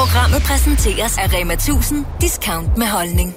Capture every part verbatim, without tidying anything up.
Programmet præsenteres af Rema tusind. Discount med holdning.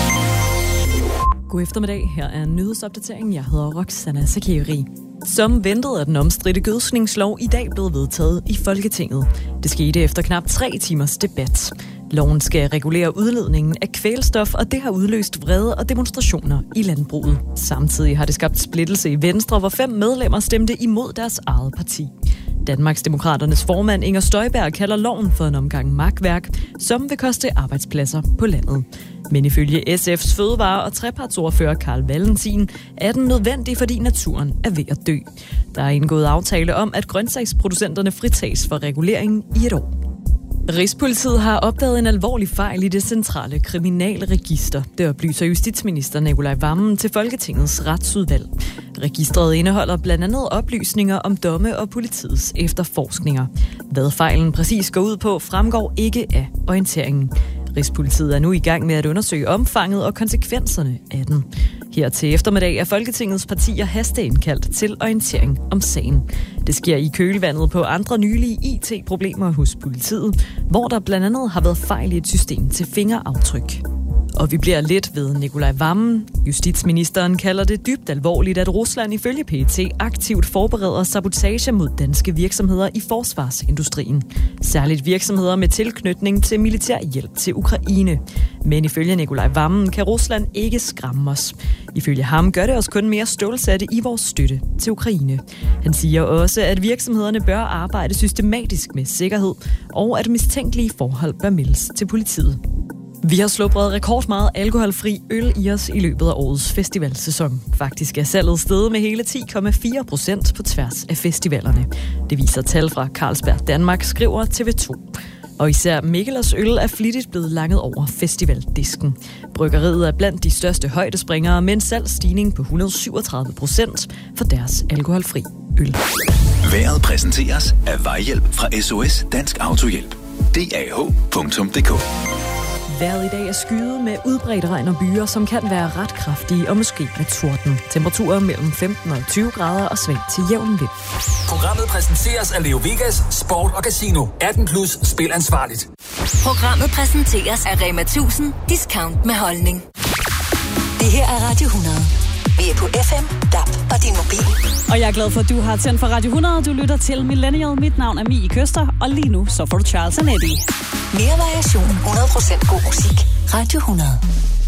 God eftermiddag. Her er en nyhedsopdatering. Jeg hedder Roxana Sakiri. Som ventet er den omstridte gødskningslov i dag blevet vedtaget i Folketinget. Det skete efter knap tre timers debat. Loven skal regulere udledningen af kvælstof, og det har udløst vrede og demonstrationer i landbruget. Samtidig har det skabt splittelse i Venstre, hvor fem medlemmer stemte imod deres eget parti. Danmarksdemokraternes formand Inger Støjberg kalder loven for en omgang makværk, som vil koste arbejdspladser på landet. Men ifølge S F's fødevare- og trepartsordfører Carl Valentin er den nødvendig, fordi naturen er ved at dø. Der er indgået aftale om, at grøntsagsproducenterne fritages for reguleringen i et år. Rigspolitiet har opdaget en alvorlig fejl i det centrale kriminalregister. Det oplyser justitsminister Nicolai Wammen til Folketingets retsudvalg. Registret indeholder blandt andet oplysninger om domme og politiets efterforskninger. Hvad fejlen præcis går ud på, fremgår ikke af orienteringen. Rigspolitiet er nu i gang med at undersøge omfanget og konsekvenserne af den. Her til eftermiddag er Folketingets partier hasteindkaldt til orientering om sagen. Det sker i kølvandet på andre nylige I T-problemer hos politiet, hvor der blandt andet har været fejl i et system til fingeraftryk. Og vi bliver lidt ved Nicolai Wammen. Justitsministeren kalder det dybt alvorligt, at Rusland ifølge P E T aktivt forbereder sabotage mod danske virksomheder i forsvarsindustrien. Særligt virksomheder med tilknytning til militær hjælp til Ukraine. Men ifølge Nicolai Wammen kan Rusland ikke skræmme os. Ifølge ham gør det os kun mere stålsatte i vores støtte til Ukraine. Han siger også, at virksomhederne bør arbejde systematisk med sikkerhed, og at mistænkelige forhold bør meldes til politiet. Vi har slået rekordmeget alkoholfri øl i os i løbet af årets festivalsæson. Faktisk er salget steget med hele ti komma fire procent på tværs af festivalerne. Det viser tal fra Carlsberg Danmark, skriver T V to. Og især Mikkelers øl er flittigt blevet langet over festivaldisken. Bryggeriet er blandt de største højdespringere med en salgsstigning på et hundrede og syvogtredive procent for deres alkoholfri øl. Vejret præsenteres af Vejhjælp fra S O S Dansk Autohjælp. D A H punktum d k. Vejret i dag er skyet med udbredt regn og byer, som kan være ret kraftige og måske med torden. Temperaturer mellem femten og tyve grader og svag til jævn vind. Programmet præsenteres af Leo Vegas, Sport og Casino. atten plus, spil ansvarligt. Programmet præsenteres af Rema tusind. Discount med holdning. Det her er Radio hundrede. Vi er på F M, D A B og din mobil. Og jeg er glad for, at du har tændt for Radio hundrede. Du lytter til Millennial. Mit navn er Mie Køster, og lige nu så får du Charles and Eddie. Mere variation, hundrede procent god musik. Radio hundrede.